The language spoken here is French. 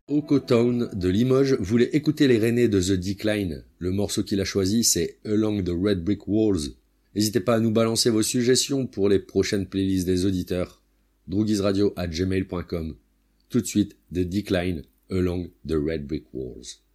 Okotown de Limoges voulait écouter les Rennais de The Decline. Le morceau qu'il a choisi, c'est Along the Red Brick Walls. N'hésitez pas à nous balancer vos suggestions pour les prochaines playlists des auditeurs. drougizradio@gmail.com. Tout de suite, The Decline, Along the Red Brick Walls.